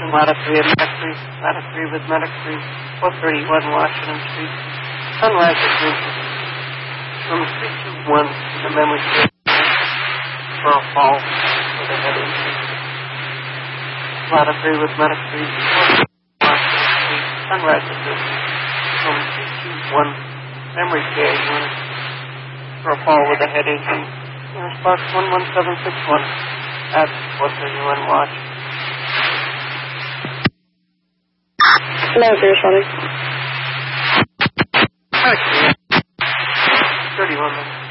Ladder 3 at Medic 3. Ladder 3 with Medic 3. 431 Washington Street. Sunrise ignition. From 321 to the memory station for a fall with a head injury. Ladder 3 with Medic 3. 431 Washington Street. Sunrise ignition. From 321 memory care unit for a fall with a head injury. Spark 11761 at 431 Watch. No, responding. 31 minutes.